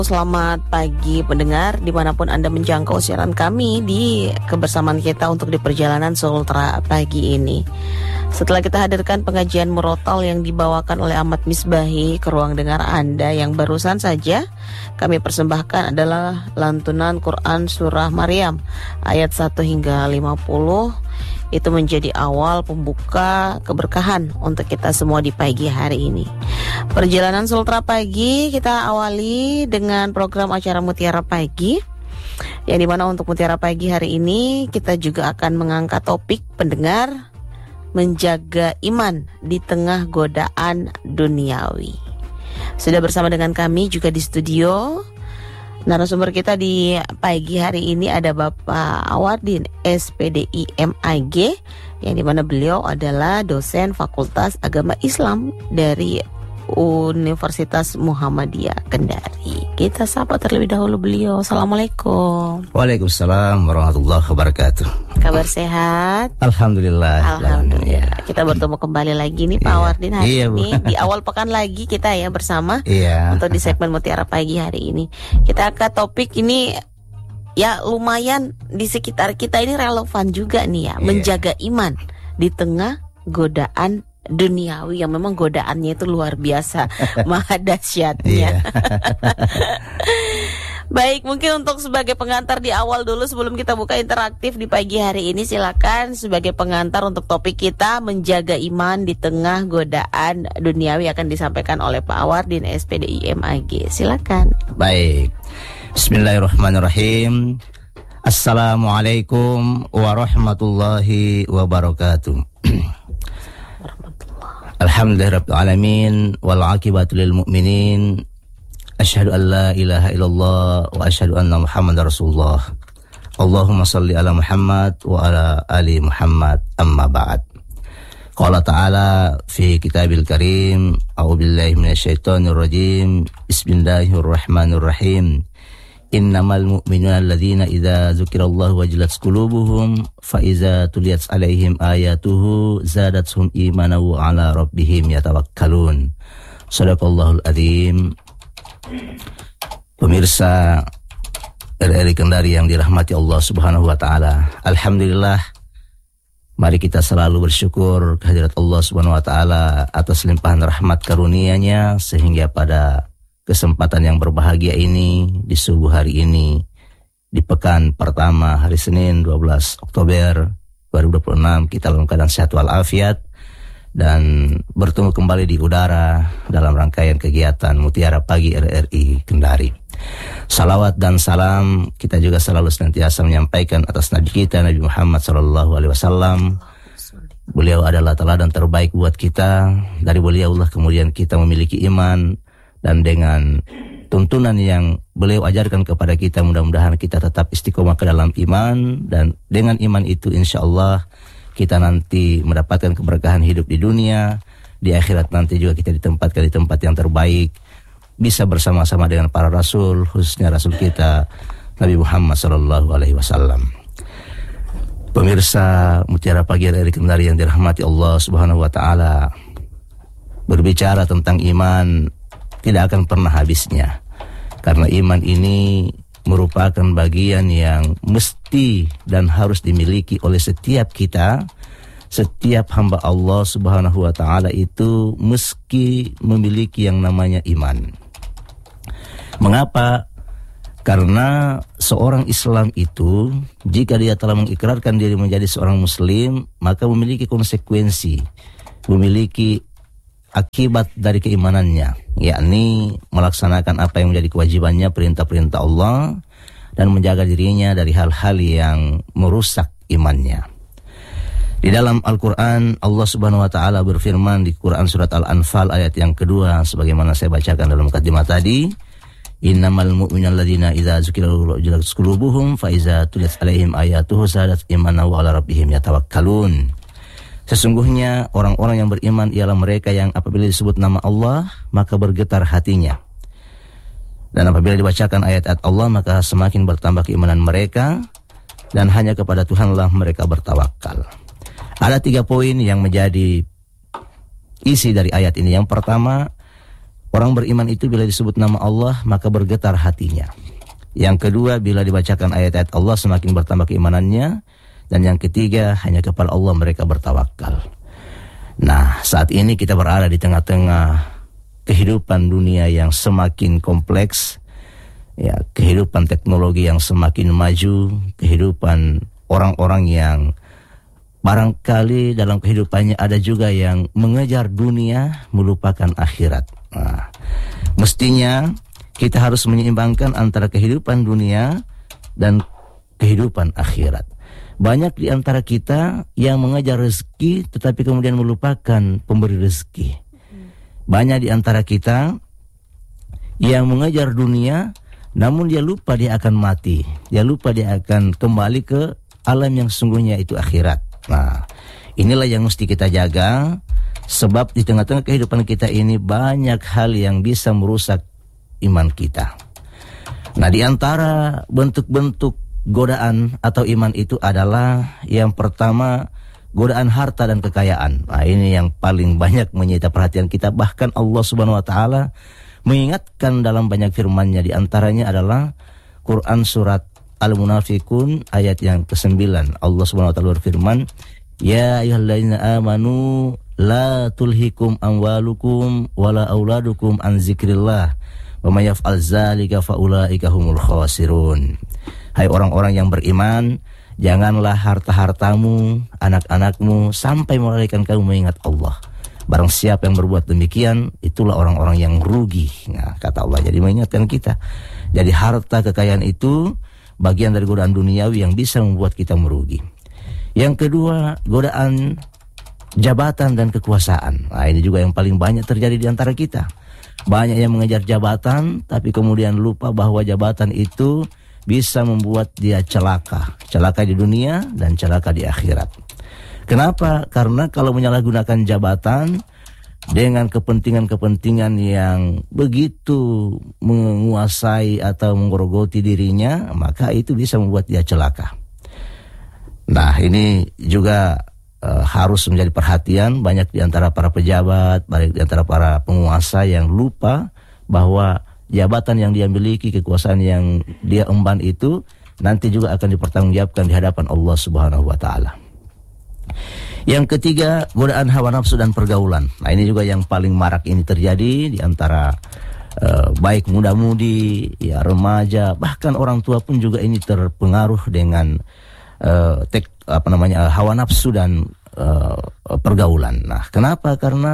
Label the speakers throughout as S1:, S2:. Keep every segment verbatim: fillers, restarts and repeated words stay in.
S1: Selamat pagi pendengar dimanapun Anda menjangkau siaran kami di kebersamaan kita untuk di perjalanan Sultra pagi ini. Setelah kita hadirkan pengajian murotal yang dibawakan oleh Ahmad Misbahi ke ruang dengar Anda yang barusan saja, kami persembahkan adalah lantunan Quran Surah Maryam ayat satu hingga lima puluh. Itu menjadi awal pembuka keberkahan untuk kita semua di pagi hari ini. Perjalanan Sultra Pagi kita awali dengan program acara Mutiara Pagi, yang dimana untuk Mutiara Pagi hari ini kita juga akan mengangkat topik pendengar menjaga iman di tengah godaan duniawi. Sudah bersama dengan kami juga di studio narasumber kita di pagi hari ini ada Bapak Awardin S P D I M I G, yang dimana beliau adalah dosen Fakultas Agama Islam dari Universitas Muhammadiyah Kendari. Kita sapa terlebih dahulu beliau. Assalamualaikum.
S2: Waalaikumsalam warahmatullahi wabarakatuh.
S1: Kabar sehat?
S2: Alhamdulillah.
S1: Alhamdulillah. Kita bertemu kembali lagi nih Pak Awardin hari iya, ini di awal pekan lagi kita ya bersama
S2: iya.
S1: Untuk di segmen Mutiara Pagi hari ini. Kita akan topik ini ya lumayan di sekitar kita ini relevan juga nih ya, iya. Menjaga iman di tengah godaan duniawi yang memang godaannya itu luar biasa, maha dahsyatnya. Baik, mungkin untuk sebagai pengantar di awal dulu sebelum kita buka interaktif di pagi hari ini, silakan sebagai pengantar untuk topik kita menjaga iman di tengah godaan duniawi akan disampaikan oleh Pak Awardin S P D I M I G. Silakan.
S2: Baik. Bismillahirrahmanirrahim. Assalamualaikum warahmatullahi wabarakatuh. Alhamdulillahirabbil alamin wal aqibatu lil mu'minin. Asyhadu an la ilaha illallah wa asyhadu anna Muhammadar Rasulullah. Allahumma shalli ala Muhammad wa ala ali Muhammad, amma ba'd. Qala ta'ala fi kitabil karim, a'udzu billahi minasyaitonir rajim. Bismillahirrahmanirrahim. Innamal mu'minuna alladzina idza dzukirallahu wajilat qulubuhum fa iza tuliyat 'alaihim ayatuhu zadatuhum imanan wa 'ala rabbihim yatawakkalun. Shadaqallahul adzim. Pemirsa R R I Kendari yang dirahmati Allah Subhanahu wa taala. Alhamdulillah, mari kita selalu bersyukur kehadirat Allah Subhanahu wa taala atas limpahan rahmat karunia-Nya sehingga pada kesempatan yang berbahagia ini di subuh hari ini di pekan pertama hari Senin dua belas Oktober dua ribu dua puluh enam kita dalam keadaan sehat walafiat dan bertemu kembali di udara dalam rangkaian kegiatan Mutiara Pagi R R I Kendari. Salawat dan salam kita juga selalu senantiasa menyampaikan atas Nabi kita Nabi Muhammad sallallahu alaihi wasallam. Beliau adalah teladan terbaik buat kita. Dari beliau Allah kemudian kita memiliki iman, dan dengan tuntunan yang beliau ajarkan kepada kita, mudah-mudahan kita tetap istiqomah ke dalam iman, dan dengan iman itu insya Allah kita nanti mendapatkan keberkahan hidup di dunia, di akhirat nanti juga kita ditempatkan di tempat yang terbaik, bisa bersama-sama dengan para rasul, khususnya rasul kita Nabi Muhammad sallallahu alaihi wasallam. Pemirsa Mutiara Pagi R R I Kendari yang dirahmati Allah Subhanahu wa taala, berbicara tentang iman tidak akan pernah habisnya, karena iman ini merupakan bagian yang mesti dan harus dimiliki oleh setiap kita. Setiap hamba Allah Subhanahu wa taala itu meski memiliki yang namanya iman. Mengapa? Karena seorang Islam itu jika dia telah mengikrarkan diri menjadi seorang muslim, maka memiliki konsekuensi, memiliki akibat dari keimanannya, yakni melaksanakan apa yang menjadi kewajibannya, perintah-perintah Allah, dan menjaga dirinya dari hal-hal yang merusak imannya. Di dalam Al-Quran, Allah Subhanahu wa taala berfirman di Quran surat Al-Anfal ayat yang kedua, sebagaimana saya bacakan dalam mukadimah tadi, innamal mu'minuna alladzina idza dzukirallahu wajilat qulubuhum fa iza tuliyat 'alaihim ayatuhu zadatuhum imanan wa 'ala rabbihim yatawakkalun. Sesungguhnya orang-orang yang beriman ialah mereka yang apabila disebut nama Allah maka bergetar hatinya. Dan apabila dibacakan ayat-ayat Allah maka semakin bertambah keimanan mereka, dan hanya kepada Tuhanlah mereka bertawakal. Ada tiga poin yang menjadi isi dari ayat ini. Yang pertama, Orang beriman itu bila disebut nama Allah maka bergetar hatinya. Yang kedua, bila dibacakan ayat-ayat Allah semakin bertambah keimanannya. Dan yang ketiga, hanya kepada Allah mereka bertawakal. Nah, saat ini kita berada di tengah-tengah kehidupan dunia yang semakin kompleks, ya, kehidupan teknologi yang semakin maju, kehidupan orang-orang yang barangkali dalam kehidupannya ada juga yang mengejar dunia melupakan akhirat. Nah, mestinya kita harus menyeimbangkan antara kehidupan dunia dan kehidupan akhirat. Banyak di antara kita yang mengejar rezeki tetapi kemudian melupakan pemberi rezeki. Banyak di antara kita yang mengejar dunia namun dia lupa dia akan mati. Dia lupa dia akan kembali ke alam yang sungguhnya itu akhirat. Nah, inilah yang mesti kita jaga, sebab di tengah-tengah kehidupan kita ini banyak hal yang bisa merusak iman kita. Nah, di antara bentuk-bentuk godaan atau iman itu adalah yang pertama, godaan harta dan kekayaan. Nah, ini yang paling banyak menyita perhatian kita. Bahkan Allah Subhanahu wa taala mengingatkan dalam banyak firman-Nya, di antaranya adalah Quran surat Al-Munafiqun ayat yang kesembilan. Allah Subhanahu wa taala berfirman, "Ya ayyuhalladzina amanu la tulhikum amwalukum wala auladukum an zikrillah wa may yaf'al dzalika faulaika humul khasirun." Hai orang-orang yang beriman, janganlah harta-hartamu, anak-anakmu sampai melalaikan kamu mengingat Allah. Barang siapa yang berbuat demikian, itulah orang-orang yang rugi. Nah, kata Allah, jadi mengingatkan kita. Jadi harta kekayaan itu bagian dari godaan duniawi yang bisa membuat kita merugi. Yang kedua, godaan jabatan dan kekuasaan. Nah, ini juga yang paling banyak terjadi di antara kita. Banyak yang mengejar jabatan, tapi kemudian lupa bahwa jabatan itu bisa membuat dia celaka. Celaka di dunia dan celaka di akhirat. Kenapa? Karena kalau menyalahgunakan jabatan dengan kepentingan-kepentingan yang begitu menguasai atau menggerogoti dirinya, maka itu bisa membuat dia celaka. Nah, ini juga uh, harus menjadi perhatian banyak di antara para pejabat, banyak di antara para penguasa yang lupa bahwa jabatan yang dia miliki, kekuasaan yang dia emban itu nanti juga akan dipertanggungjawabkan di hadapan Allah Subhanahu wa taala. Yang ketiga, godaan hawa nafsu dan pergaulan. Nah, ini juga yang paling marak ini terjadi di antara uh, baik muda-mudi, ya remaja, bahkan orang tua pun juga ini terpengaruh dengan uh, tek, apa namanya hawa nafsu dan uh, pergaulan. Nah, kenapa? Karena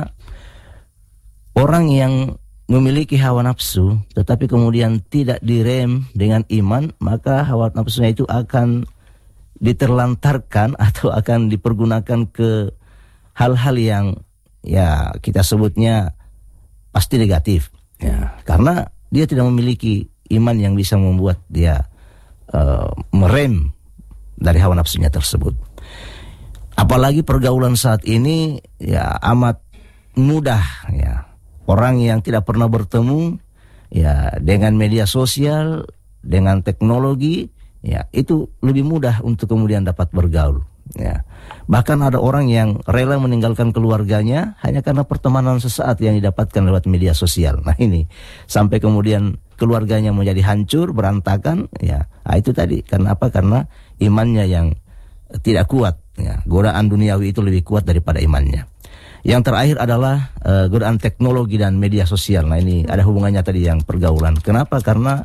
S2: orang yang memiliki hawa nafsu tetapi kemudian tidak direm dengan iman, maka hawa nafsunya itu akan diterlantarkan atau akan dipergunakan ke hal-hal yang ya kita sebutnya pasti negatif, ya, karena dia tidak memiliki iman yang bisa membuat dia uh, merem dari hawa nafsunya tersebut. Apalagi pergaulan saat ini ya amat mudah, ya. Orang yang tidak pernah bertemu ya dengan media sosial, dengan teknologi, ya itu lebih mudah untuk kemudian dapat bergaul, ya. Bahkan ada orang yang rela meninggalkan keluarganya hanya karena pertemanan sesaat yang didapatkan lewat media sosial. Nah, ini sampai kemudian keluarganya menjadi hancur, berantakan, ya. Nah, itu tadi karena apa? Karena imannya yang tidak kuat, ya. Godaan duniawi itu lebih kuat daripada imannya. Yang terakhir adalah uh, godaan teknologi dan media sosial. Nah, ini ada hubungannya tadi yang pergaulan. Kenapa? Karena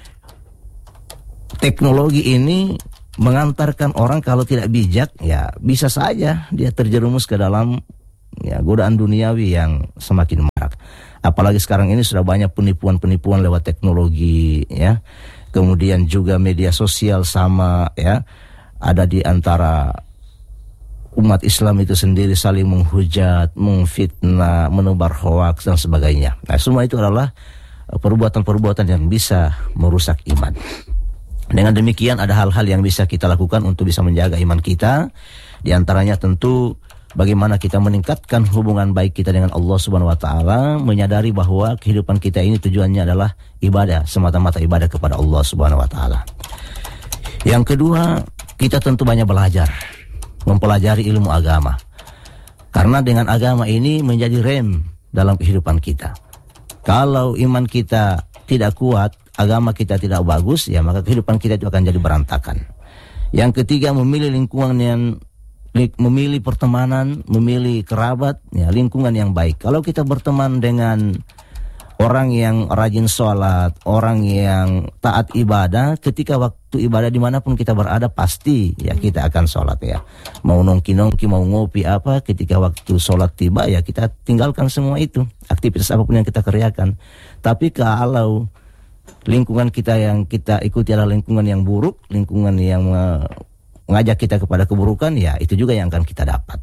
S2: teknologi ini mengantarkan orang kalau tidak bijak, ya bisa saja dia terjerumus ke dalam ya godaan duniawi yang semakin marak. Apalagi sekarang ini sudah banyak penipuan-penipuan lewat teknologi, ya. Kemudian juga media sosial sama, ya. Ada di antara umat Islam itu sendiri saling menghujat, memfitnah, menebar hoaks dan sebagainya. Nah, semua itu adalah perbuatan-perbuatan yang bisa merusak iman. Dengan demikian ada hal-hal yang bisa kita lakukan untuk bisa menjaga iman kita. Di antaranya tentu bagaimana kita meningkatkan hubungan baik kita dengan Allah Subhanahu wa taala, menyadari bahwa kehidupan kita ini tujuannya adalah ibadah, semata-mata ibadah kepada Allah Subhanahu wa taala. Yang kedua, kita tentu banyak belajar, mempelajari ilmu agama. Karena dengan agama ini menjadi rem dalam kehidupan kita. Kalau iman kita tidak kuat, agama kita tidak bagus, ya maka kehidupan kita itu akan jadi berantakan. Yang ketiga, memilih lingkungan yang memilih pertemanan, memilih kerabat, ya lingkungan yang baik. Kalau kita berteman dengan orang yang rajin sholat, orang yang taat ibadah, ketika waktu ibadah dimanapun kita berada pasti ya kita akan sholat ya. Mau nongki-nongki, mau ngopi apa, ketika waktu sholat tiba ya kita tinggalkan semua itu. Aktivitas apapun yang kita kerjakan. Tapi kalau lingkungan kita yang kita ikuti adalah lingkungan yang buruk, lingkungan yang uh, mengajak kita kepada keburukan, ya itu juga yang akan kita dapat.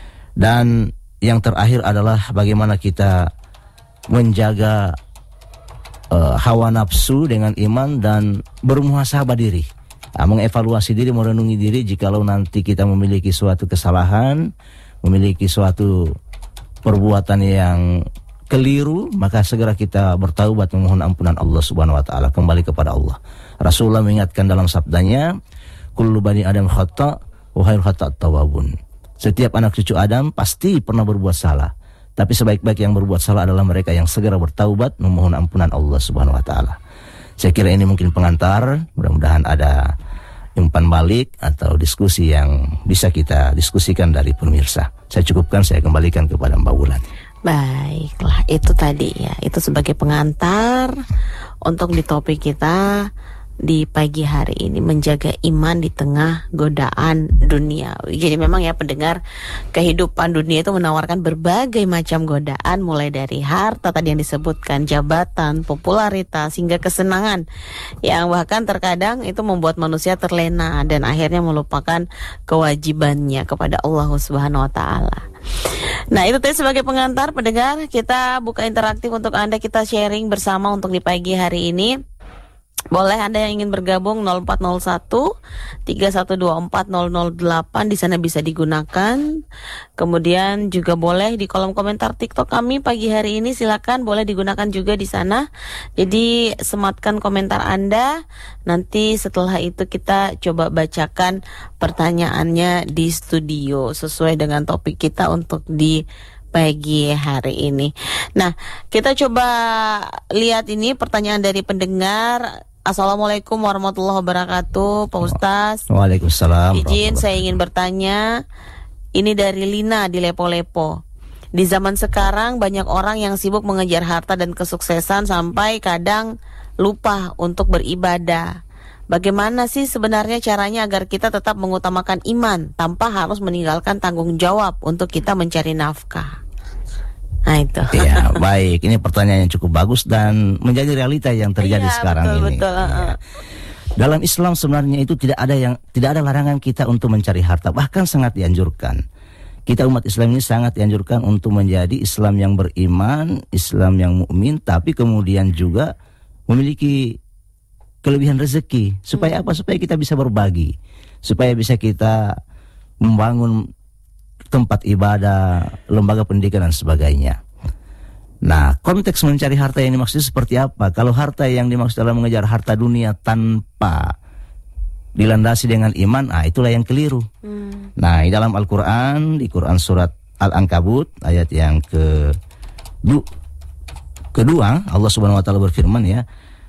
S2: Dan yang terakhir adalah bagaimana kita menjaga uh, hawa nafsu dengan iman dan bermuhasabah diri, nah, mengevaluasi diri, merenungi diri. Jikalau nanti kita memiliki suatu kesalahan, memiliki suatu perbuatan yang keliru, maka segera kita bertaubat memohon ampunan Allah Subhanahu wa taala, kembali kepada Allah. Rasulullah mengingatkan dalam sabdanya, kullu bani adam khata' wa khairul khata'at tawwabun. Setiap anak cucu Adam pasti pernah berbuat salah, tapi sebaik-baik yang berbuat salah adalah mereka yang segera bertaubat memohon ampunan Allah Subhanahu wa taala. Saya kira ini mungkin pengantar, mudah-mudahan ada umpan balik atau diskusi yang bisa kita diskusikan dari pemirsa. Saya cukupkan, saya kembalikan kepada Mbak Wulan.
S1: Baiklah, itu tadi ya, itu sebagai pengantar untuk di topik kita di pagi hari ini, menjaga iman di tengah godaan dunia. Jadi memang ya pendengar, kehidupan dunia itu menawarkan berbagai macam godaan, mulai dari harta tadi yang disebutkan, jabatan, popularitas, hingga kesenangan yang bahkan terkadang itu membuat manusia terlena dan akhirnya melupakan kewajibannya kepada Allah Subhanahu wa taala. Nah, itu tadi sebagai pengantar pendengar, kita buka interaktif untuk Anda, kita sharing bersama untuk di pagi hari ini. Boleh Anda yang ingin bergabung nol empat nol satu tiga satu dua empat nol nol delapan, di sana bisa digunakan. Kemudian juga boleh di kolom komentar TikTok kami pagi hari ini, silakan boleh digunakan juga di sana. Jadi sematkan komentar Anda, nanti setelah itu kita coba bacakan pertanyaannya di studio sesuai dengan topik kita untuk di pagi hari ini. Nah, kita coba lihat ini pertanyaan dari pendengar. Assalamualaikum warahmatullahi wabarakatuh, Pak Ustaz.
S2: Waalaikumsalam.
S1: Izin saya ingin bertanya, ini dari Lina di Lepo-Lepo. Di zaman sekarang banyak orang yang sibuk mengejar harta dan kesuksesan sampai kadang lupa untuk beribadah. Bagaimana sih sebenarnya caranya agar kita tetap mengutamakan iman tanpa harus meninggalkan tanggung jawab untuk kita mencari nafkah? Nah itu.
S2: Ya, baik. Ini pertanyaan yang cukup bagus dan menjadi realita yang terjadi ya, sekarang betul, ini. Betul. Ya. Dalam Islam sebenarnya itu tidak ada yang tidak ada larangan kita untuk mencari harta, bahkan sangat dianjurkan. Kita umat Islam ini sangat dianjurkan untuk menjadi Islam yang beriman, Islam yang mukmin, tapi kemudian juga memiliki kelebihan rezeki. Supaya hmm. apa? Supaya kita bisa berbagi, supaya bisa kita membangun tempat ibadah, lembaga pendidikan dan sebagainya. Nah, konteks mencari harta yang dimaksud seperti apa? Kalau harta yang dimaksud adalah mengejar harta dunia tanpa dilandasi dengan iman, ah itulah yang keliru. Hmm. Nah, di dalam Al-Quran, di Quran surat Al-Ankabut ayat yang ke du, kedua, Allah Subhanahu wa taala berfirman ya,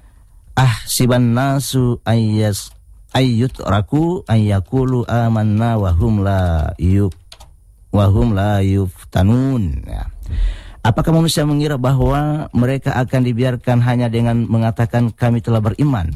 S2: ah siban nasu ayyas ayyut raku ayyakulu amanna wa hum la yuk wahum la yuftanun ya. Apakah manusia mengira bahwa mereka akan dibiarkan hanya dengan mengatakan kami telah beriman,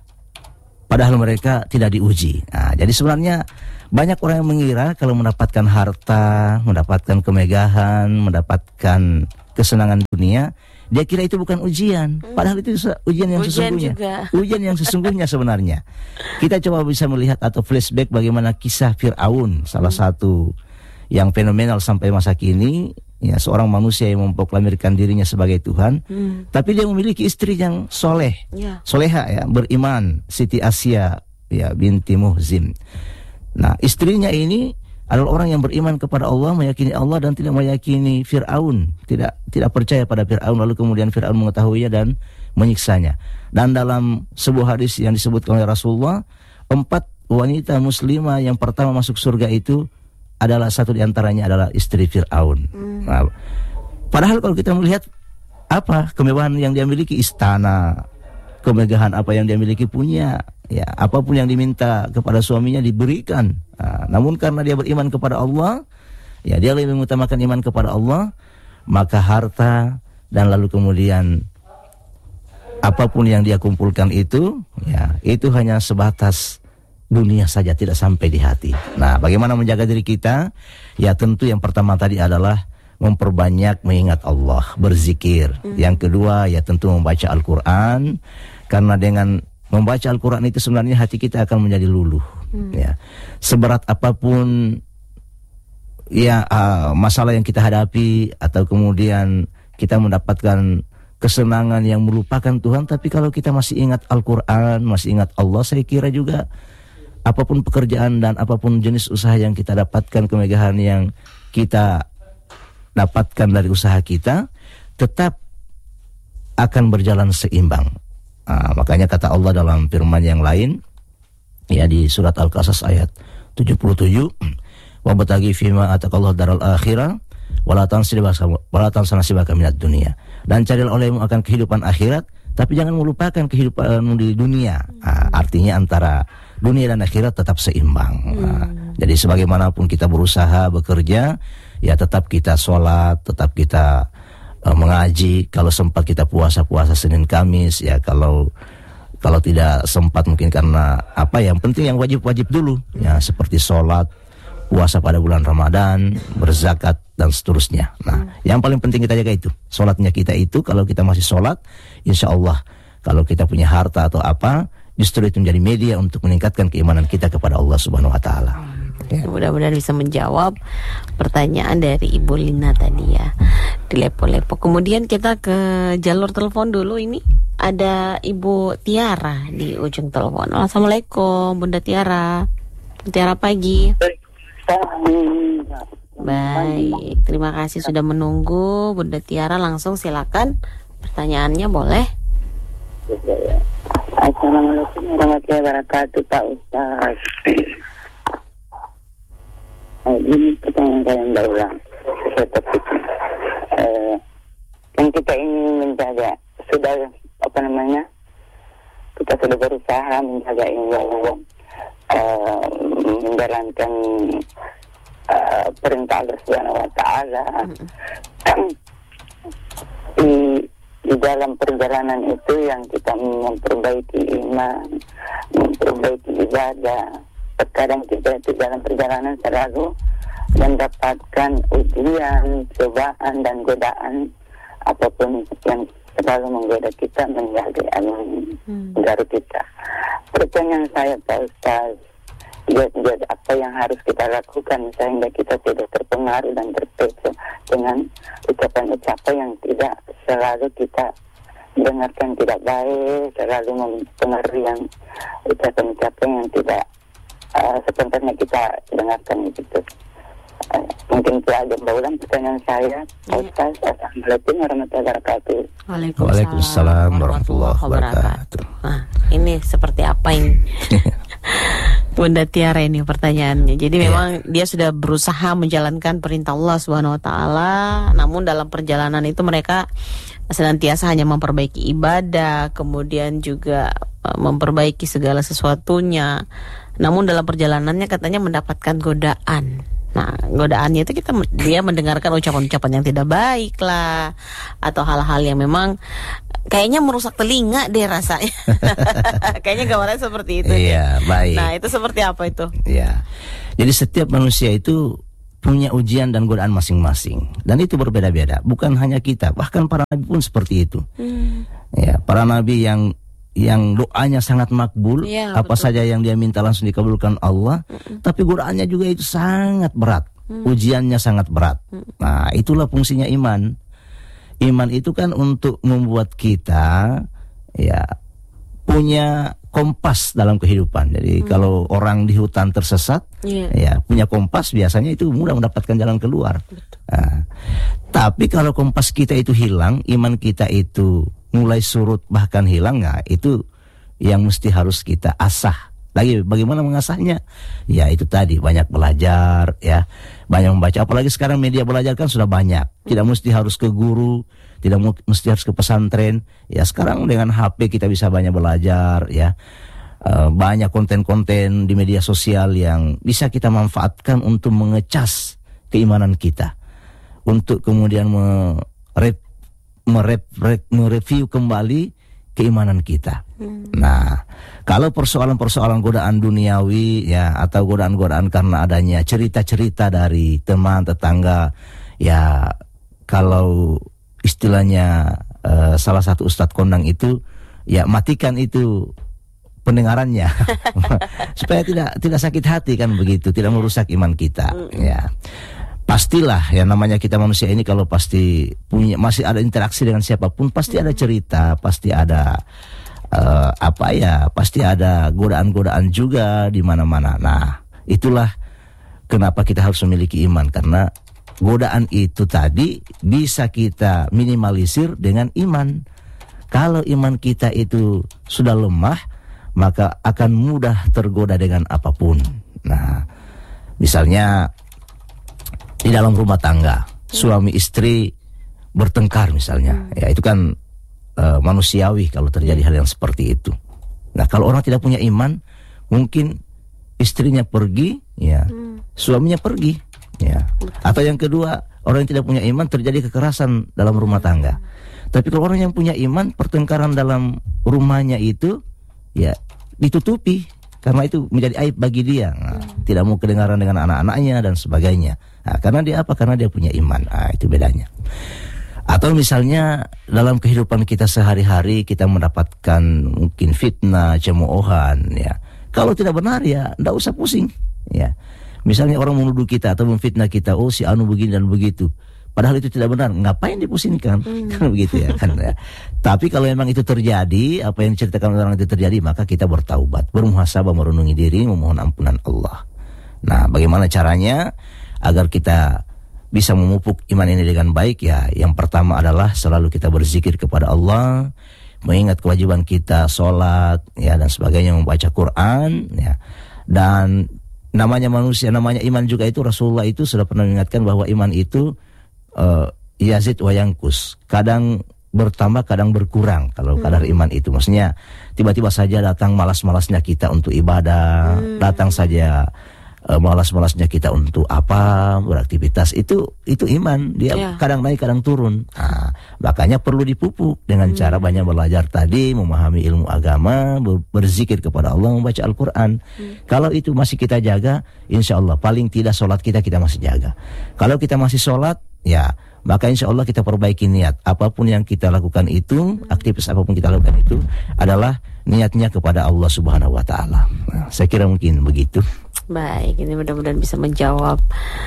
S2: padahal mereka tidak diuji. Nah, jadi sebenarnya banyak orang yang mengira kalau mendapatkan harta, mendapatkan kemegahan, mendapatkan kesenangan dunia, dia kira itu bukan ujian, padahal itu ujian yang ujian sesungguhnya juga. Ujian yang sesungguhnya sebenarnya. Kita coba bisa melihat atau flashback bagaimana kisah Fir'aun, salah hmm. satu yang fenomenal sampai masa kini, ya, seorang manusia yang memproklamirkan dirinya sebagai Tuhan, hmm. tapi dia memiliki istri yang soleh, ya. soleha ya, beriman, Siti Asia ya binti Muhzim. Nah, istrinya ini adalah orang yang beriman kepada Allah, meyakini Allah dan tidak meyakini Fir'aun, tidak tidak percaya pada Fir'aun, lalu kemudian Fir'aun mengetahuinya dan menyiksanya. Dan dalam sebuah hadis yang disebutkan oleh Rasulullah, empat wanita muslimah yang pertama masuk surga itu adalah satu diantaranya adalah istri Fir'aun. Hmm. Nah, padahal kalau kita melihat apa kemewahan yang dia miliki, istana, kemegahan apa yang dia miliki punya, ya apapun yang diminta kepada suaminya diberikan. Nah, namun karena dia beriman kepada Allah, ya dia lebih mengutamakan iman kepada Allah, maka harta dan lalu kemudian apapun yang dia kumpulkan itu, ya itu hanya sebatas dunia saja, tidak sampai di hati. Nah, bagaimana menjaga diri kita? Ya tentu yang pertama tadi adalah memperbanyak mengingat Allah, berzikir. Hmm. Yang kedua ya tentu membaca Al-Quran, karena dengan membaca Al-Quran itu sebenarnya hati kita akan menjadi luluh. Hmm. Ya, seberat apapun ya uh, masalah yang kita hadapi atau kemudian kita mendapatkan kesenangan yang melupakan Tuhan, tapi kalau kita masih ingat Al-Quran, masih ingat Allah, saya kira juga apapun pekerjaan dan apapun jenis usaha yang kita dapatkan, kemegahan yang kita dapatkan dari usaha kita, tetap akan berjalan seimbang. Nah, makanya kata Allah dalam firman yang lain, ya di surat Al-Qasas ayat tujuh puluh tujuh, wa bataghi fima atakallahu daral akhirah wala tansa nasibaka minad dunya. Dan carilah olehmu akan kehidupan akhirat, tapi jangan melupakan kehidupanmu di dunia. Nah, artinya antara dunia dan akhirat tetap seimbang. Nah, hmm. Jadi sebagaimanapun kita berusaha, bekerja, ya tetap kita sholat, tetap kita uh, mengaji. Kalau sempat kita puasa-puasa Senin Kamis, ya kalau kalau tidak sempat mungkin karena apa, yang penting yang wajib-wajib dulu, ya seperti sholat, puasa pada bulan Ramadan, berzakat dan seterusnya. Nah, hmm. yang paling penting kita jaga itu, sholatnya kita itu. Kalau kita masih sholat, insya Allah kalau kita punya harta atau apa, justru itu menjadi media untuk meningkatkan keimanan kita kepada Allah Subhanahu Wa Taala.
S1: Ya. Mudah-mudahan bisa menjawab pertanyaan dari Ibu Lina tadi ya, di Lepo-Lepo. Kemudian kita ke jalur telepon dulu. Ini ada Ibu Tiara di ujung telepon. Assalamualaikum Bunda Tiara. Bunda Tiara pagi. Baik, terima kasih sudah menunggu Bunda Tiara. Langsung silakan pertanyaannya, boleh?
S3: Assalamualaikum warahmatullahi wabarakatuh, Pak Ustaz. Ini pertanyaan saya yang berulang. Eh, kan kita ingin menjaga, sudah apa namanya, kita sudah berusaha menjaga ilmu, eh, menjalankan eh, perintah Allah Subhanahu Wa Taala. di di dalam perjalanan itu yang kita memperbaiki iman, memperbaiki ibadah. Terkadang kita di dalam perjalanan selalu mendapatkan ujian, cobaan dan godaan apapun yang selalu menggoda kita menjadi aman hmm. dari kita. Pertanyaan saya Pak Ustaz, jadi apa yang harus kita lakukan sehingga kita tidak terpengaruh dan terpecah dengan ucapan-ucapan yang tidak selalu kita dengarkan tidak baik, selalu mempengaruhi yang ucapan-ucapan yang tidak Uh, sebenarnya kita dengarkan itu. Uh, mungkin itu aja berulang pertanyaan saya. Ya. Ustaz, Assalamualaikum warahmatullahi wabarakatuh.
S2: Waalaikumsalam warahmatullahi wabarakatuh.
S1: Nah, ini seperti apa ini? Bunda Tiara ini pertanyaannya. Jadi memang yeah. dia sudah berusaha menjalankan perintah Allah Subhanahu Wa Taala, namun dalam perjalanan itu mereka senantiasa hanya memperbaiki ibadah, kemudian juga uh, memperbaiki segala sesuatunya. Namun dalam perjalanannya katanya mendapatkan godaan. Nah, godaannya itu kita dia mendengarkan ucapan-ucapan yang tidak baik lah, atau hal-hal yang memang kayaknya merusak telinga deh rasanya. Kayaknya gambarnya seperti itu.
S2: Iya, baik.
S1: Nah, itu seperti apa itu?
S2: Iya. Jadi setiap manusia itu punya ujian dan godaan masing-masing, dan itu berbeda-beda. Bukan hanya kita, bahkan para nabi pun seperti itu. Hmm. Ya, para nabi yang yang doanya sangat makbul, ya, apa betul. saja yang dia minta langsung dikabulkan Allah. Mm-mm. Tapi godaannya juga itu sangat berat, mm. ujiannya sangat berat. Mm. Nah, itulah fungsinya iman. Iman itu kan untuk membuat kita ya punya kompas dalam kehidupan. Jadi mm. kalau orang di hutan tersesat, yeah. ya punya kompas biasanya itu mudah mendapatkan jalan keluar. Nah, tapi kalau kompas kita itu hilang, iman kita itu mulai surut bahkan hilang, nggak, itu yang mesti harus kita asah Lagi bagaimana mengasahnya? Ya itu tadi, banyak belajar, ya, banyak membaca. Apalagi sekarang media belajar kan sudah banyak. Tidak mesti harus ke guru, tidak mesti harus ke pesantren. Ya sekarang dengan H P kita bisa banyak belajar, ya. Uh, banyak konten-konten di media sosial yang bisa kita manfaatkan untuk mengecas keimanan kita, untuk kemudian merep, merep, mereview kembali keimanan kita. Hmm. Nah, kalau persoalan-persoalan godaan duniawi, ya, atau godaan-godaan karena adanya cerita-cerita dari teman tetangga, ya, kalau istilahnya uh, salah satu ustadz kondang itu, ya matikan itu pendengarannya supaya tidak tidak sakit hati, kan begitu, tidak merusak iman kita. Hmm. Ya. Pastilah ya, namanya kita manusia ini kalau pasti punya, masih ada interaksi dengan siapapun, pasti ada cerita, pasti ada uh, apa ya, pasti ada godaan-godaan juga di mana-mana. Nah, itulah kenapa kita harus memiliki iman, karena godaan itu tadi bisa kita minimalisir dengan iman. Kalau iman kita itu sudah lemah, maka akan mudah tergoda dengan apapun. Nah, misalnya di dalam rumah tangga, suami istri bertengkar misalnya, hmm. ya itu kan uh, manusiawi kalau terjadi hal yang seperti itu. Nah, kalau orang tidak punya iman, mungkin istrinya pergi, ya, hmm. suaminya pergi, ya. Atau yang kedua, orang yang tidak punya iman, terjadi kekerasan dalam rumah tangga. Tapi kalau orang yang punya iman, pertengkaran dalam rumahnya itu, ya, ditutupi. Karena itu menjadi aib bagi dia. Nah, hmm. tidak mau kedengaran dengan anak-anaknya dan sebagainya. Nah, karena dia apa? Karena dia punya iman. Nah, itu bedanya. Atau misalnya dalam kehidupan kita sehari-hari kita mendapatkan mungkin fitnah, cemoohan, ya. Kalau tidak benar ya tidak usah pusing, ya. Misalnya orang menuduh kita atau memfitnah kita, oh si anu begini dan begitu. Padahal itu tidak benar, ngapain dipusingkan? Hmm. Kan begitu ya, kan ya. Tapi kalau memang itu terjadi, apa yang diceritakan orang itu terjadi, maka kita bertaubat, bermuhasabah, merenungi diri, memohon ampunan Allah. Nah, bagaimana caranya agar kita bisa memupuk iman ini dengan baik? Ya, yang pertama adalah selalu kita berzikir kepada Allah, mengingat kewajiban kita sholat, ya, dan sebagainya, membaca Quran, ya. Dan namanya manusia, namanya iman juga itu, Rasulullah itu sudah pernah mengingatkan bahwa iman itu Uh, yazid wa yankus, kadang bertambah kadang berkurang kalau hmm. kadar iman itu. Maksudnya tiba-tiba saja datang malas-malasnya kita untuk ibadah, hmm. datang saja uh, malas-malasnya kita untuk apa, beraktivitas, itu itu iman dia yeah. kadang naik kadang turun. Nah, makanya perlu dipupuk dengan hmm. cara banyak belajar tadi, memahami ilmu agama, ber- berzikir kepada Allah, membaca Al-Quran. hmm. Kalau itu masih kita jaga, insya Allah paling tidak sholat kita kita masih jaga. Kalau kita masih sholat, ya, maka insya Allah kita perbaiki niat. Apapun yang kita lakukan itu, aktivitas apapun kita lakukan itu adalah niatnya kepada Allah Subhanahu Wa Taala. Nah, saya kira mungkin begitu.
S1: Baik, ini mudah-mudahan bisa menjawab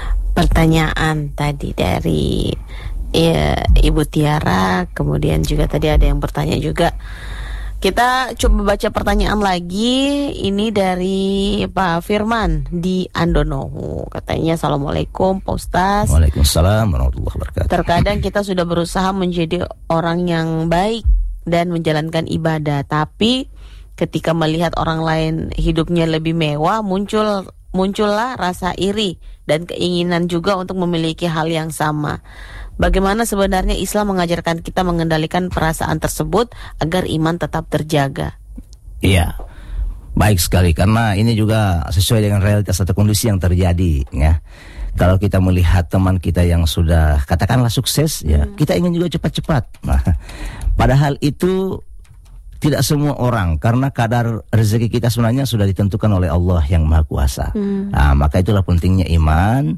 S1: pertanyaan tadi dari ya, Ibu Tiara. Kemudian juga tadi ada yang bertanya juga. Kita coba baca pertanyaan lagi. Ini dari Pak Firman di Andono. Katanya, Assalamualaikum Pak Ustaz.
S2: Waalaikumsalam warahmatullahi wabarakatuh.
S1: Terkadang kita sudah berusaha menjadi orang yang baik dan menjalankan ibadah, tapi ketika melihat orang lain hidupnya lebih mewah, muncul muncullah rasa iri dan keinginan juga untuk memiliki hal yang sama. Bagaimana sebenarnya Islam mengajarkan kita mengendalikan perasaan tersebut agar iman tetap terjaga?
S2: Iya, baik sekali, karena ini juga sesuai dengan realitas atau kondisi yang terjadi, ya. Kalau kita melihat teman kita yang sudah katakanlah sukses, ya, hmm. kita ingin juga cepat-cepat. Nah, padahal itu tidak semua orang, karena kadar rezeki kita sebenarnya sudah ditentukan oleh Allah yang Maha Kuasa. Hmm. Nah, maka itulah pentingnya iman.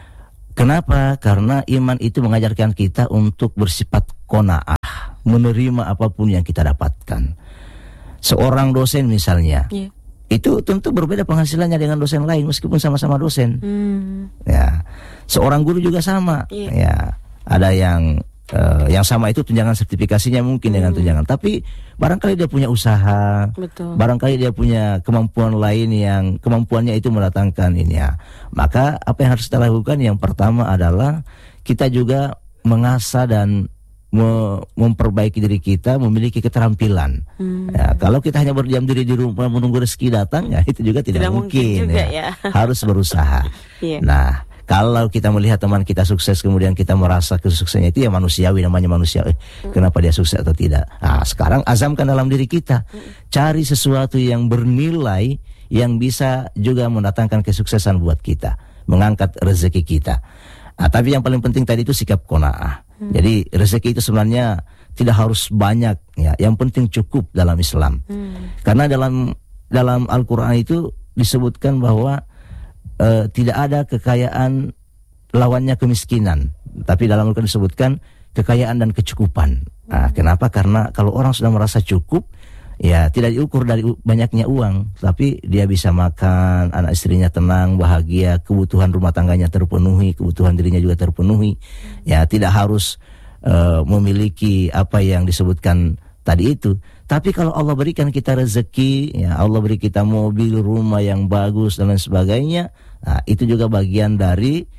S2: Kenapa? Karena iman itu mengajarkan kita untuk bersifat qanaah, menerima apapun yang kita dapatkan. Seorang dosen misalnya, yeah. itu tentu berbeda penghasilannya dengan dosen lain meskipun sama-sama dosen. Hmm. Ya, seorang guru juga sama. Yeah. Ya, ada yang uh, yang sama itu tunjangan sertifikasinya mungkin hmm. dengan tunjangan, tapi barangkali dia punya usaha, betul. Barangkali dia punya kemampuan lain yang kemampuannya itu mendatangkan ini, ya. Maka apa yang harus kita lakukan? Yang pertama adalah kita juga mengasah dan memperbaiki diri kita, memiliki keterampilan. Hmm. Ya, kalau kita hanya berdiam diri di rumah menunggu rezeki datang, ya itu juga tidak, tidak mungkin. mungkin juga, ya. Ya. Harus berusaha. Yeah. Nah, kalau kita melihat teman kita sukses kemudian kita merasa kesuksesannya itu ya manusiawi, namanya manusia. Eh, hmm. Kenapa dia sukses atau tidak? Nah, sekarang azamkan dalam diri kita, hmm. cari sesuatu yang bernilai yang bisa juga mendatangkan kesuksesan buat kita, mengangkat rezeki kita. Nah, tapi yang paling penting tadi itu sikap qanaah. Hmm. Jadi rezeki itu sebenarnya tidak harus banyak, ya. Yang penting cukup dalam Islam. Hmm. Karena dalam dalam Al-Quran itu disebutkan bahwa uh, tidak ada kekayaan lawannya kemiskinan. Tapi dalam Al-Quran disebutkan kekayaan dan kecukupan. Nah, kenapa? Karena kalau orang sudah merasa cukup, ya tidak diukur dari banyaknya uang, tapi dia bisa makan, anak istrinya tenang, bahagia, kebutuhan rumah tangganya terpenuhi, kebutuhan dirinya juga terpenuhi. Ya tidak harus uh, memiliki apa yang disebutkan tadi itu. Tapi kalau Allah berikan kita rezeki, ya Allah beri kita mobil, rumah yang bagus dan lain sebagainya, nah, itu juga bagian dari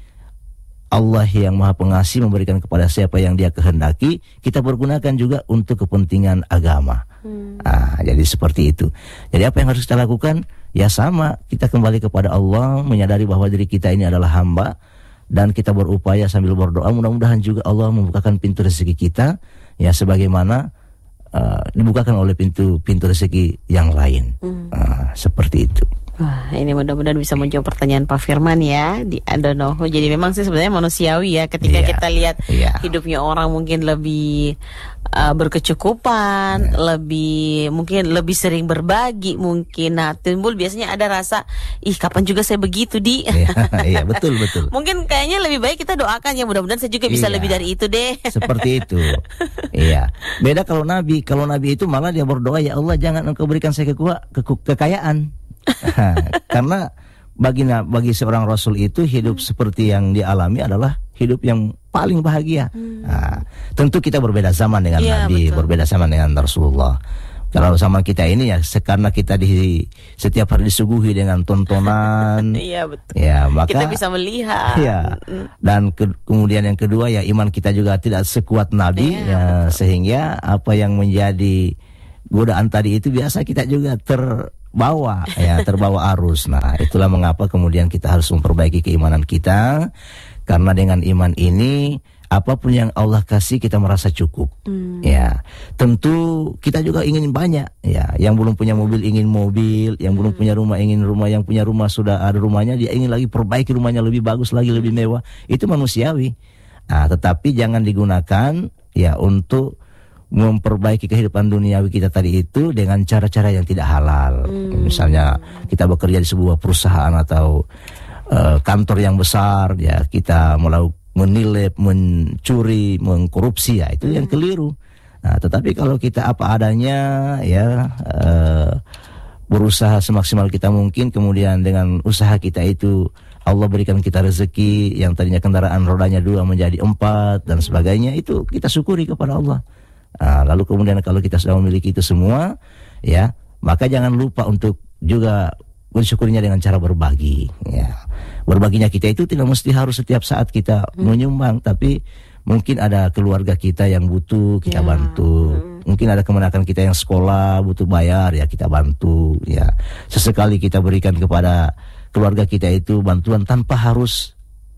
S2: Allah yang Maha Pengasih memberikan kepada siapa yang Dia kehendaki. Kita pergunakan juga untuk kepentingan agama. Hmm. Nah, jadi seperti itu. Jadi apa yang harus kita lakukan? Ya sama, kita kembali kepada Allah, menyadari bahwa diri kita ini adalah hamba, dan kita berupaya sambil berdoa. Mudah-mudahan juga Allah membukakan pintu rezeki kita, ya sebagaimana uh, dibukakan oleh pintu-pintu rezeki yang lain. Hmm. Nah, seperti itu.
S1: Wah, ini mudah-mudahan bisa menjawab pertanyaan Pak Firman ya di Adonoho. Jadi memang sih sebenarnya manusiawi ya ketika yeah. kita lihat yeah. hidupnya orang mungkin lebih uh, berkecukupan, yeah. lebih mungkin lebih sering berbagi mungkin. Nah, timbul biasanya ada rasa, ih kapan juga saya begitu di.
S2: Iya, yeah, betul betul.
S1: Mungkin kayaknya lebih baik kita doakan ya, mudah-mudahan saya juga bisa yeah. lebih dari itu deh.
S2: Seperti itu. Iya. Beda kalau Nabi, kalau Nabi itu malah dia berdoa, ya Allah jangan Engkau berikan saya kekua, ke, kekayaan. Karena bagi bagi seorang Rasul itu hidup hmm. seperti yang dialami adalah hidup yang paling bahagia. Hmm. Nah, tentu kita berbeda zaman dengan ya, Nabi, betul. berbeda zaman dengan Rasulullah. Kalau zaman kita ini ya karena kita di setiap hari disuguhi dengan tontonan,
S1: iya betul.
S2: Ya maka
S1: kita bisa melihat.
S2: Ya, dan ke, kemudian yang kedua ya iman kita juga tidak sekuat Nabi, ya, ya sehingga apa yang menjadi godaan tadi itu biasa kita juga ter bawa ya terbawa arus. Nah, itulah mengapa kemudian kita harus memperbaiki keimanan kita, karena dengan iman ini apapun yang Allah kasih kita merasa cukup. Hmm. Ya, tentu kita juga ingin banyak ya. Yang belum punya mobil ingin mobil, yang hmm. belum punya rumah ingin rumah, yang punya rumah sudah ada rumahnya dia ingin lagi perbaiki rumahnya lebih bagus lagi, lebih mewah. Itu manusiawi. Nah, tetapi jangan digunakan ya untuk memperbaiki kehidupan duniawi kita tadi itu dengan cara-cara yang tidak halal. Hmm. Misalnya kita bekerja di sebuah perusahaan atau uh, kantor yang besar, ya kita melakukan menilai, mencuri, mengkorupsi, ya itu hmm. yang keliru. Nah, tetapi kalau kita apa adanya, ya uh, berusaha semaksimal kita mungkin, kemudian dengan usaha kita itu Allah berikan kita rezeki yang tadinya kendaraan rodanya dua menjadi empat dan sebagainya, itu kita syukuri kepada Allah. Nah, lalu kemudian kalau kita sudah memiliki itu semua, ya maka jangan lupa untuk juga bersyukurnya dengan cara berbagi. Ya, berbaginya kita itu tidak mesti harus setiap saat kita hmm. menyumbang, tapi mungkin ada keluarga kita yang butuh kita ya. bantu. Hmm. Mungkin ada kemenakan kita yang sekolah butuh bayar, ya kita bantu. Ya, sesekali kita berikan kepada keluarga kita itu bantuan tanpa harus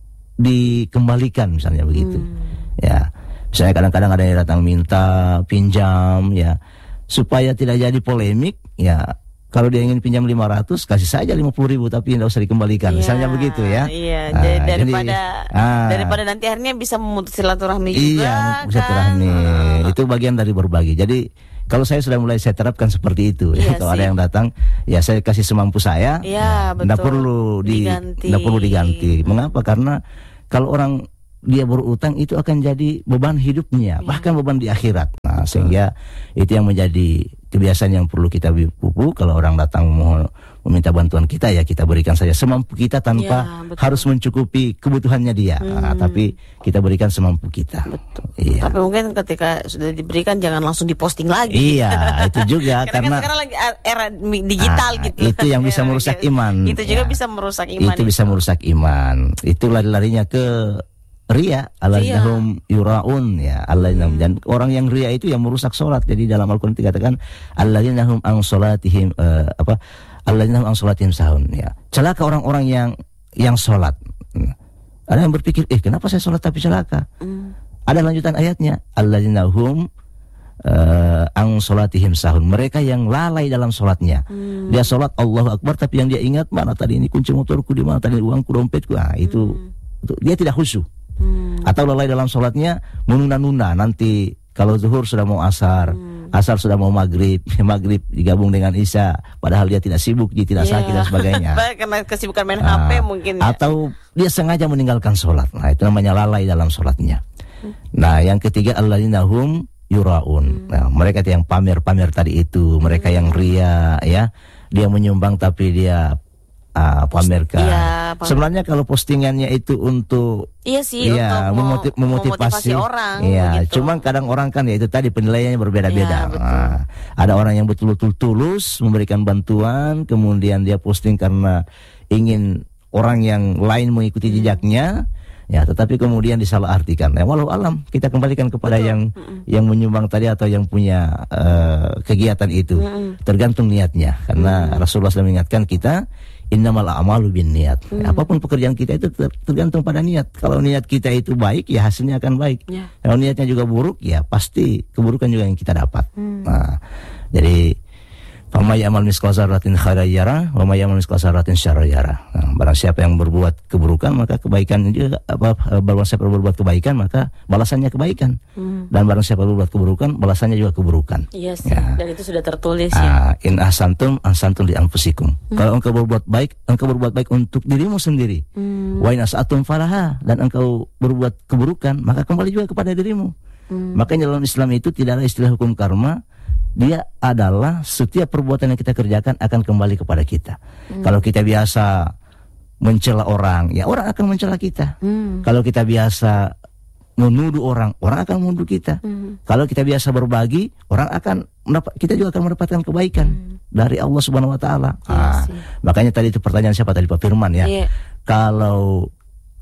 S2: dikembalikan, misalnya begitu. Hmm. Ya. Saya kadang-kadang ada yang datang minta pinjam, ya supaya tidak jadi polemik, ya kalau dia ingin pinjam lima ratus kasih saja lima puluh ribu tapi tidak usah dikembalikan, ya, misalnya begitu ya.
S1: Iya, ah, daripada jadi, ah, daripada nanti akhirnya bisa memutus silaturahmi juga.
S2: Iya, silaturahmi kan? Itu bagian dari berbagi. Jadi kalau saya sudah mulai saya terapkan seperti itu, iya, ya, kalau sih. ada yang datang, ya saya kasih semampu saya,
S1: ya, betul.
S2: Tidak perlu di, diganti. Tidak perlu diganti. Mengapa? Karena kalau orang dia berutang itu akan jadi beban hidupnya, bahkan beban di akhirat. Nah, sehingga itu yang menjadi kebiasaan yang perlu kita pupuk. Kalau orang datang mau meminta bantuan kita, ya kita berikan saja semampu kita tanpa ya, harus mencukupi kebutuhannya dia. Hmm. Nah, tapi kita berikan semampu kita.
S1: Betul. Iya. Tapi mungkin ketika sudah diberikan jangan langsung diposting lagi.
S2: Iya, itu juga karena,
S1: karena sekarang lagi era digital nah, gitu.
S2: Itu yang bisa merusak iman.
S1: Itu juga ya. bisa merusak iman.
S2: Itu, itu bisa merusak iman. Itu lari-larinya ke ria, alladzina yuraun ya, alladzina hmm. dan orang yang ria itu yang merusak salat. Jadi dalam Al-Qur'an dikatakan alladzina hum an salatihim uh, apa? Alladzina hum an salatihim sahun ya. Celaka orang-orang yang yang salat. Ada yang berpikir, "Eh, kenapa saya salat tapi celaka?" Hmm. Ada lanjutan ayatnya, alladzina hum uh, an salatihim sahun. Mereka yang lalai dalam salatnya. Hmm. Dia salat Allahu Akbar tapi yang dia ingat, mana tadi ini kunci motorku, di mana tadi uangku, dompetku. Nah, itu, hmm. itu dia tidak khusyuk. Hmm. Atau lalai dalam sholatnya, menunda-nunda, nanti kalau zuhur sudah mau asar, hmm. asar sudah mau maghrib, maghrib digabung dengan isya, padahal dia tidak sibuk, dia tidak yeah. sakit dan sebagainya.
S1: Karena kesibukan main
S2: nah,
S1: H P mungkin ya.
S2: Atau dia sengaja meninggalkan sholat. Nah, itu namanya lalai dalam sholatnya. hmm. Nah, yang ketiga alladzina hum yuraun. hmm. Nah, mereka yang pamer-pamer tadi itu, mereka hmm. yang ria ya, dia menyumbang tapi dia Uh, pamerkan.
S1: Iya, pamer.
S2: Sebenarnya kalau postingannya itu untuk
S1: iya sih,
S2: ya,
S1: untuk
S2: memotiv- memotivasi,
S1: memotivasi orang.
S2: Iya,
S1: gitu.
S2: Cuman kadang orang kan ya itu tadi penilaiannya berbeda-beda.
S1: Ya,
S2: nah, ada orang yang betul-betul tulus memberikan bantuan, kemudian dia posting karena ingin orang yang lain mengikuti hmm. jejaknya. Ya, tetapi kemudian disalahartikan. Ya, walau alam, kita kembalikan kepada Betul. yang mm-mm. yang menyumbang tadi atau yang punya uh, kegiatan itu. Mm-mm. Tergantung niatnya. Karena mm. Rasulullah sudah mengingatkan kita, innamal a'malu binniyat. Mm. Ya, apapun pekerjaan kita itu ter- tergantung pada niat. Kalau niat kita itu baik, ya hasilnya akan baik. Yeah. Kalau niatnya juga buruk, ya pasti keburukan juga yang kita dapat. Mm. Nah, jadi Fama ya'mal misqala dzarratin khairan yarah wa may ya'mal misqala dzarratin syarran yarah. Nah, barang siapa yang berbuat keburukan maka kebaikan juga apa barang siapa yang berbuat kebaikan maka balasannya kebaikan. Hmm. Dan barang siapa yang berbuat keburukan balasannya juga keburukan.
S1: Iya sih, ya. Dan itu sudah tertulis
S2: ah, ya. In ahsantum ahsantum li anfusikum. Hmm. Kalau engkau berbuat baik, engkau berbuat baik untuk dirimu sendiri. Hmm. Wa in asa'tum falaha, dan engkau berbuat keburukan maka kembali juga kepada dirimu. Hmm. Makanya dalam Islam itu tidak ada istilah hukum karma. Dia adalah setiap perbuatan yang kita kerjakan akan kembali kepada kita. Hmm. Kalau kita biasa mencela orang, ya orang akan mencela kita. Hmm. Kalau kita biasa menuduh orang, orang akan menuduh kita. Hmm. Kalau kita biasa berbagi, orang akan mendapat, kita juga akan mendapatkan kebaikan hmm. dari Allah Subhanahu Wa Taala.
S1: Yes, ah,
S2: makanya tadi itu pertanyaan siapa tadi, Pak Firman ya. Yeah. Kalau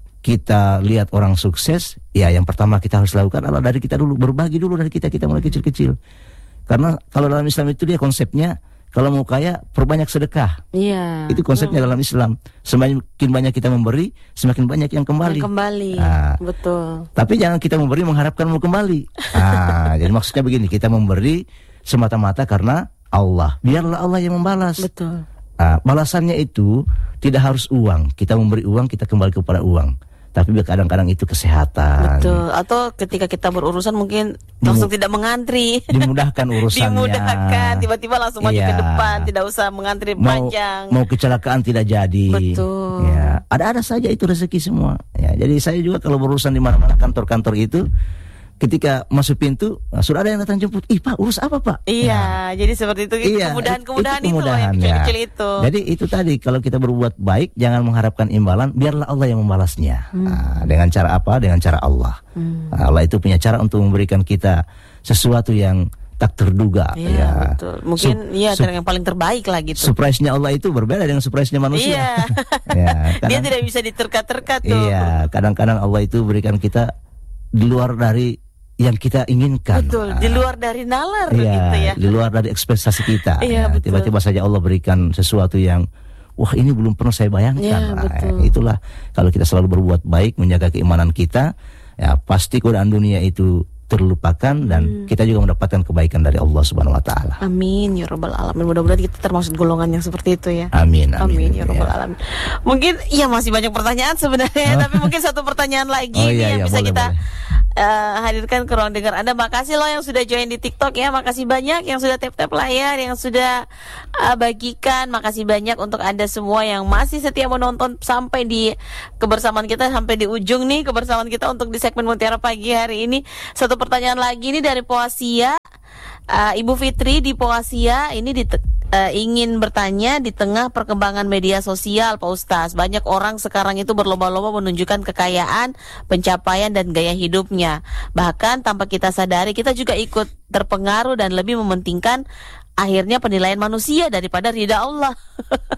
S2: kita lihat orang sukses, ya yang pertama kita harus lakukan adalah dari kita dulu, berbagi dulu dari kita, kita mulai kecil-kecil. Karena kalau dalam Islam itu dia konsepnya, kalau mau kaya perbanyak sedekah.
S1: Iya.
S2: Itu konsepnya hmm. dalam Islam. Semakin banyak kita memberi, semakin banyak yang kembali.
S1: Yang kembali.
S2: Nah,
S1: betul.
S2: Tapi jangan kita memberi mengharapkan mau kembali. Nah, jadi maksudnya begini, kita memberi semata-mata karena Allah. Biarlah Allah yang membalas.
S1: Betul.
S2: Nah, balasannya itu tidak harus uang. Kita memberi uang, kita kembali kepada uang. Tapi kadang-kadang itu kesehatan.
S1: Betul. Atau ketika kita berurusan mungkin langsung Dimu- tidak mengantri.
S2: Dimudahkan urusannya.
S1: Dimudahkan. Tiba-tiba langsung maju iya. ke depan. Tidak usah mengantri
S2: mau,
S1: panjang.
S2: Mau kecelakaan tidak jadi.
S1: Betul.
S2: Ya, ada-ada saja itu rezeki semua. Ya, jadi saya juga kalau berurusan di mana-mana kantor-kantor itu, ketika masuk pintu, nah, sudah ada yang datang jemput. Ih Pak, urus apa Pak?
S1: Iya, nah, jadi seperti itu.
S2: Iya,
S1: kemudahan-kemudahan itu,
S2: itu
S1: yang kecil-kecil
S2: ya.
S1: itu.
S2: Jadi itu tadi, kalau kita berbuat baik, jangan mengharapkan imbalan, biarlah Allah yang membalasnya. Hmm. Nah, dengan cara apa? Dengan cara Allah. Hmm. Nah, Allah itu punya cara untuk memberikan kita sesuatu yang tak terduga.
S1: Iya, ya. Betul. Mungkin Sup, ya sup, yang paling terbaik lah gitu.
S2: Surprise-nya Allah itu berbeda dengan surprise-nya manusia.
S1: Iya.
S2: Ya, kadang,
S1: dia tidak bisa diterka-terka tuh.
S2: Iya, kadang-kadang Allah itu berikan kita di luar dari yang kita inginkan.
S1: Betul, di luar dari nalar
S2: iya,
S1: gitu ya.
S2: Di luar dari ekspektasi kita.
S1: Iya,
S2: ya, tiba-tiba saja Allah berikan sesuatu yang wah ini belum pernah saya bayangkan.
S1: Iya,
S2: nah, itulah kalau kita selalu berbuat baik, menjaga keimanan kita, ya pasti godaan dunia itu terlupakan dan hmm. kita juga mendapatkan kebaikan dari Allah Subhanahu Wa Taala.
S1: Amin ya rabbal alamin. Mudah-mudahan kita termasuk golongan yang seperti itu ya.
S2: Amin. Amin,
S1: amin ya rabbal ya. alamin. Mungkin ya masih banyak pertanyaan sebenarnya, oh. tapi mungkin satu pertanyaan lagi oh, iya, yang iya, bisa boleh, kita boleh. uh, hadirkan ke ruang dengar Anda. Makasih loh yang sudah join di TikTok ya. Makasih banyak yang sudah tap-tap layar, yang sudah uh, bagikan. Makasih banyak untuk Anda semua yang masih setia menonton sampai di kebersamaan kita, sampai di ujung nih kebersamaan kita untuk di segmen Mutiara Pagi hari ini. Satu pertanyaan lagi nih dari Poasia. Uh, Ibu Fitri di Poasia ini di uh, ingin bertanya, di tengah perkembangan media sosial Pak Ustaz, banyak orang sekarang itu berlomba-lomba menunjukkan kekayaan, pencapaian dan gaya hidupnya. Bahkan tanpa kita sadari kita juga ikut terpengaruh dan lebih mementingkan akhirnya penilaian manusia daripada ridha Allah.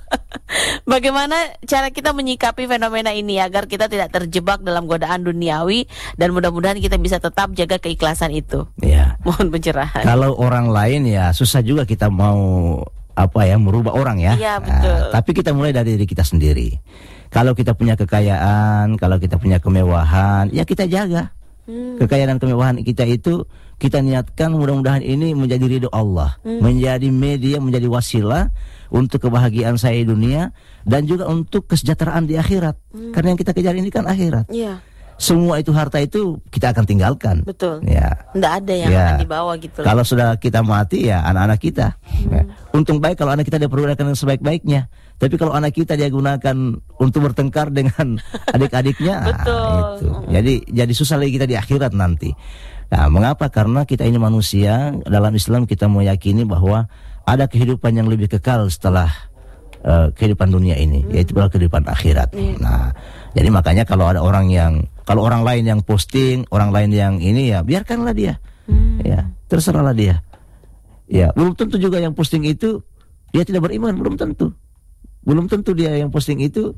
S1: Bagaimana cara kita menyikapi fenomena ini agar kita tidak terjebak dalam godaan duniawi dan mudah-mudahan kita bisa tetap jaga keikhlasan itu.
S2: Ya.
S1: Mohon pencerahan.
S2: Kalau orang lain ya susah juga kita mau apa ya merubah orang ya.
S1: Iya, betul.
S2: Nah, tapi kita mulai dari diri kita sendiri. Kalau kita punya kekayaan, kalau kita punya kemewahan, ya kita jaga. Hmm. Kekayaan dan kemewahan kita itu kita niatkan mudah-mudahan ini menjadi ridho Allah, hmm. menjadi media, menjadi wasilah untuk kebahagiaan saya di dunia dan juga untuk kesejahteraan di akhirat. Hmm. Karena yang kita kejar ini kan akhirat.
S1: Iya.
S2: Semua itu harta itu kita akan tinggalkan.
S1: Betul.
S2: Ya.
S1: Nggak ada yang
S2: ya.
S1: akan dibawa gitu.
S2: Kalau sudah kita mati ya anak-anak kita. Hmm. Ya. Untung baik kalau anak kita dia pergunakan yang sebaik-baiknya. Tapi kalau anak kita dia gunakan untuk bertengkar dengan adik-adiknya,
S1: betul.
S2: Nah, itu. Jadi jadi susah lagi kita di akhirat nanti. Nah, mengapa? Karena kita ini manusia. Dalam Islam kita meyakini bahwa ada kehidupan yang lebih kekal setelah uh, kehidupan dunia ini, hmm. yaitu kehidupan akhirat. Hmm. Nah, jadi makanya kalau ada orang yang, kalau orang lain yang posting, orang lain yang ini ya biarkanlah dia, hmm. ya terserahlah dia. Ya belum tentu juga yang posting itu dia tidak beriman, belum tentu. Belum tentu dia yang posting itu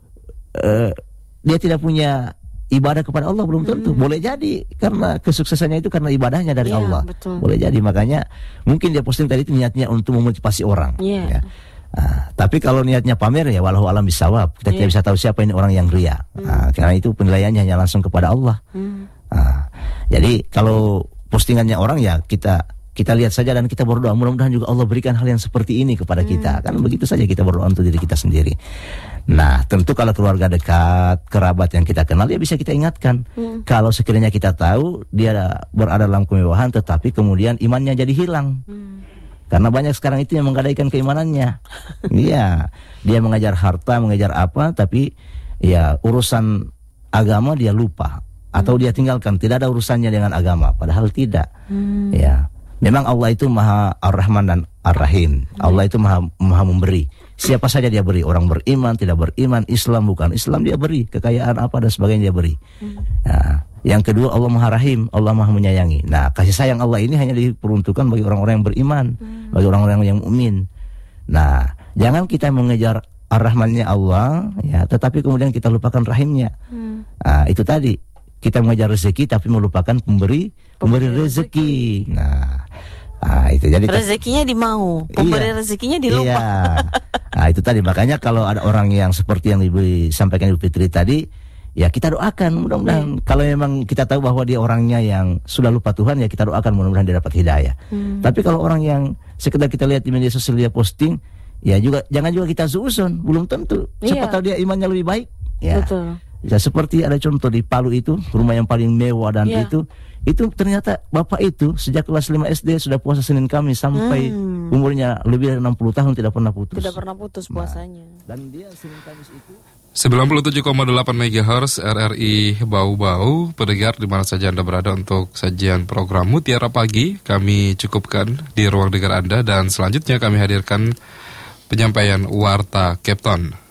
S2: uh, dia tidak punya ibadah kepada Allah, belum tentu. Hmm. Boleh jadi karena kesuksesannya itu karena ibadahnya dari ya, Allah. Betul. Boleh jadi, makanya mungkin dia posting tadi itu niatnya untuk memotivasi orang. Yeah. Ya. Nah, tapi kalau niatnya pamer ya walau alam bisawab, kita yeah. tidak bisa tahu siapa ini orang yang ria. Hmm. Nah, karena itu penilaiannya hanya langsung kepada Allah. Hmm. Nah, jadi kalau postingannya orang ya kita kita lihat saja dan kita berdoa mudah-mudahan juga Allah berikan hal yang seperti ini kepada kita. Hmm. Kan begitu saja kita berdoa untuk diri kita sendiri. Nah, tentu kalau keluarga dekat, kerabat yang kita kenal ya bisa kita ingatkan. Hmm. Kalau sekiranya kita tahu dia berada dalam kemewahan tetapi kemudian imannya jadi hilang. Hmm. Karena banyak sekarang itu yang menggadaikan keimanannya. Iya, dia mengejar harta, mengejar apa tapi ya urusan agama dia lupa atau hmm. dia tinggalkan, tidak ada urusannya dengan agama, padahal tidak. Hmm. Ya. Memang Allah itu Maha Ar-Rahman dan Ar-Rahim. Hmm. Allah itu Maha, Maha memberi. Siapa saja dia beri. Orang beriman, tidak beriman, Islam, bukan Islam, dia beri. Kekayaan apa dan sebagainya dia beri. Hmm. Nah, yang kedua Allah Maha Rahim, Allah Maha menyayangi. Nah, kasih sayang Allah ini hanya diperuntukkan bagi orang-orang yang beriman, hmm. bagi orang-orang yang mukmin. Nah, jangan kita mengejar Ar-Rahmannya Allah, ya, tetapi kemudian kita lupakan Rahimnya. Hmm. Nah, itu tadi. Kita mengejar rezeki tapi melupakan pemberi pemberi rezeki. Nah, nah itu jadi
S1: rezekinya dimau, pemberi iya, rezekinya dilupa.
S2: Iya. Nah, itu tadi makanya kalau ada orang yang seperti yang Ibu sampaikan Ibu Fitri tadi, ya kita doakan mudah-mudahan hmm. kalau memang kita tahu bahwa dia orangnya yang sudah lupa Tuhan ya kita doakan mudah-mudahan dia dapat hidayah. Hmm. Tapi kalau orang yang sekedar kita lihat di media sosial dia posting, ya juga jangan juga kita suuzon, belum tentu. Siapa iya. tahu dia imannya lebih baik. Ya. Betul. Ya seperti ada contoh di Palu itu, rumah yang paling mewah dan yeah. itu itu ternyata bapak itu sejak kelas lima S D sudah puasa Senin Kamis sampai hmm. umurnya lebih dari enam puluh tahun tidak pernah putus.
S1: Tidak pernah putus puasanya.
S2: Nah, dan dia Senin Kamis itu
S4: sembilan puluh tujuh koma delapan megahertz R R I Bau-Bau. Pendengar di mana saja Anda berada untuk sajian program Mutiara Pagi kami cukupkan di ruang dengar Anda dan selanjutnya kami hadirkan penyampaian Warta Captain.